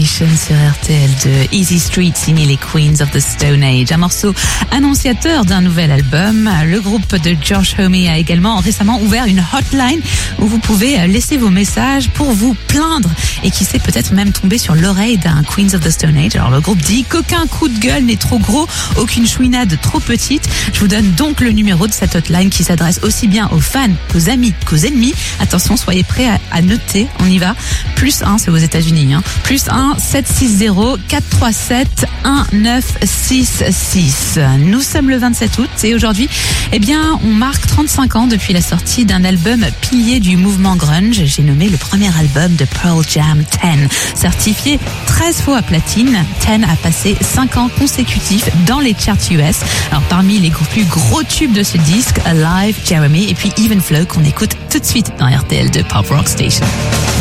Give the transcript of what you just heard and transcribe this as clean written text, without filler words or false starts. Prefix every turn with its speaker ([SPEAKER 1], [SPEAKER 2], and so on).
[SPEAKER 1] Station sur RTL2. Easy Street signé les Queens of the Stone Age. Un morceau annonciateur d'un nouvel album. Le groupe de Josh Homme a également récemment ouvert une hotline où vous pouvez laisser vos messages pour vous plaindre et qui sait peut-être même tomber sur l'oreille d'un Queens of the Stone Age. Alors le groupe dit qu'aucun coup de gueule n'est trop gros, aucune chouinade trop petite. Je vous donne donc le numéro de cette hotline qui s'adresse aussi bien aux fans qu'aux amis qu'aux ennemis. Attention, soyez prêts à noter, on y va. +1, c'est aux États-Unis, +1 760 437 1966. Nous sommes le 27 août et aujourd'hui, on marque 35 ans depuis la sortie d'un album pilier du mouvement grunge. J'ai nommé le premier album de Pearl Jam, 10. Certifié 13 fois platine, 10 a passé 5 ans consécutifs dans les charts US. Alors parmi les plus gros tubes de ce disque, Alive, Jeremy et puis Even Flow qu'on écoute tout de suite dans RTL2 Pop Rock Station.